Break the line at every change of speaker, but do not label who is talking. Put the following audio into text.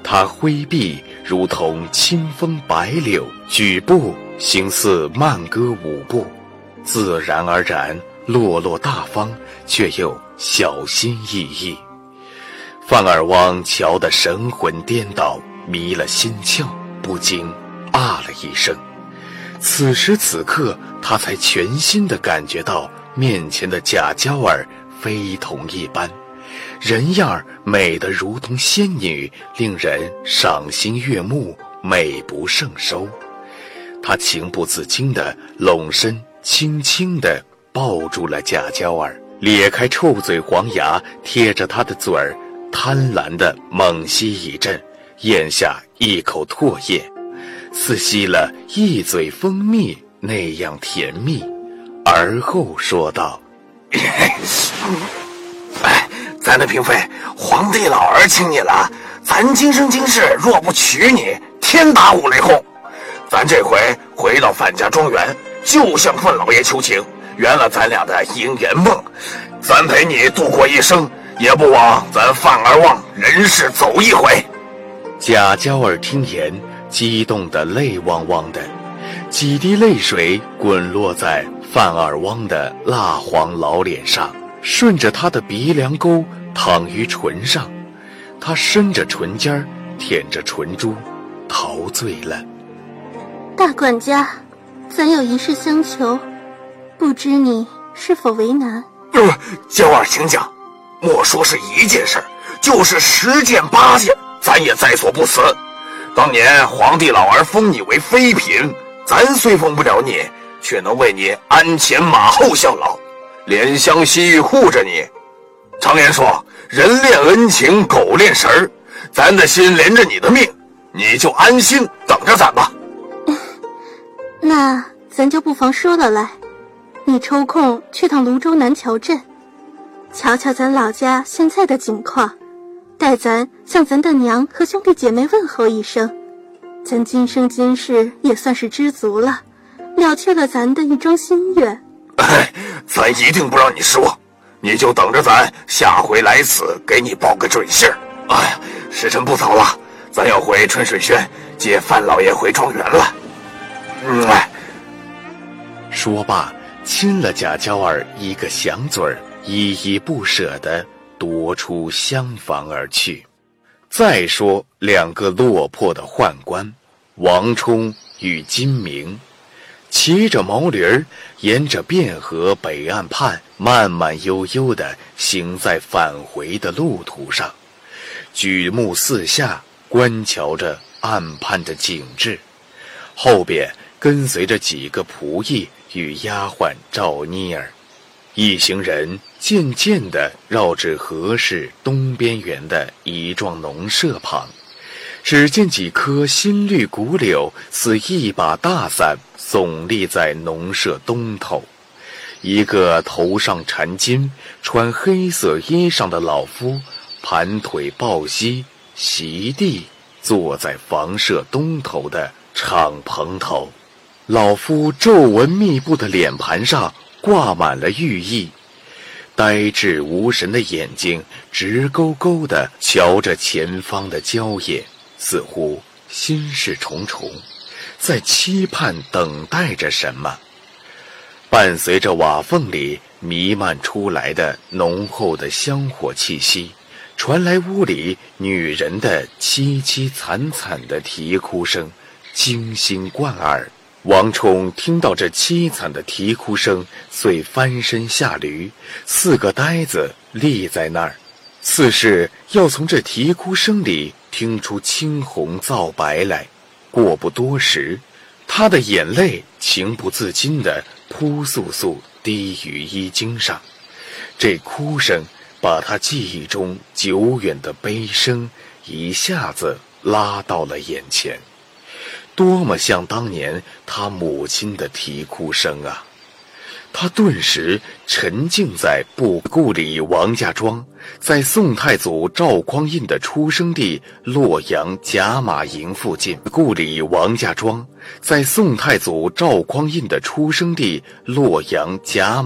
他挥臂如同清风白柳，举步形似慢歌舞步，自然而然，落落大方，却又小心翼翼。范尔汪瞧得神魂颠倒，迷了心窍，不禁啊了一声。此时此刻，他才全心地感觉到面前的贾娇儿非同一般，人样儿美得如同仙女，令人赏心悦目，美不胜收。他情不自禁地拢身，轻轻地抱住了贾娇儿，咧开臭嘴黄牙，贴着她的嘴儿，贪婪地猛吸一阵，咽下一口唾液，似吸了一嘴蜂蜜那样甜蜜。而后说道：
咱的嫔妃，皇帝老儿请你了，咱今生今世若不娶你，天打五雷轰。咱这回回到范家庄园，就向范老爷求情，圆了咱俩的姻缘梦，咱陪你度过一生，也不枉咱范儿望人世走一回。
贾娇儿听言，激动得泪汪汪的，几滴泪水滚落在范尔汪的蜡黄老脸上，顺着他的鼻梁沟淌于唇上。他伸着唇尖，舔着唇珠，陶醉了。
大管家，咱有一事相求，不知你是否为难？
娇儿请讲，莫说是一件事，就是10件8件，咱也在所不辞。当年皇帝老儿封你为妃嫔，咱虽封不了你，却能为你鞍前马后效劳，怜香惜玉护着你。常言说，人恋恩情，狗恋食儿，咱的心连着你的命，你就安心等着咱吧。
那咱就不妨说了来，你抽空去趟泸州南桥镇，瞧瞧咱老家现在的景况，待咱向咱的娘和兄弟姐妹问候一声，咱今生今世也算是知足了，了却了咱的一桩心愿。
咱一定不让你失望，你就等着咱下回来此给你报个准信儿。时辰不早了，咱要回春水轩接范老爷回庄园了。
说罢，亲了贾娇儿一个响嘴儿，依依不舍地夺出厢房而去。再说2个落魄的宦官，王冲与金明，骑着毛驴儿，沿着汴河北岸畔慢慢悠悠地行在返回的路途上，举目四下，观瞧着岸畔的景致，后边跟随着几个仆役与丫鬟赵妮儿。一行人渐渐地绕至河市东边缘的一幢农舍旁，只见几棵新绿古柳似一把大伞耸立在农舍东头，一个头上缠巾、穿黑色衣裳的老夫盘腿抱膝席地坐在房舍东头的敞棚头，老夫皱纹密布的脸盘上挂满了寓意，呆滞无神的眼睛直勾勾地瞧着前方的郊野，似乎心事重重，在期盼等待着什么。伴随着瓦缝里弥漫出来的浓厚的香火气息，传来屋里女人的凄凄惨惨的啼哭声，惊心贯耳。王冲听到这凄惨的啼哭声，遂翻身下驴，4个呆子立在那儿，似是要从这啼哭声里听出青红皂白来。过不多时，他的眼泪情不自禁地扑簌簌滴于衣襟上，这哭声把他记忆中久远的悲声一下子拉到了眼前，多么像当年他母亲的啼哭声啊！他顿时沉浸在故里王家庄，在宋太祖赵匡胤的出生地洛阳贾马营附近。故里王家庄，在宋太祖赵匡胤的出生地洛阳贾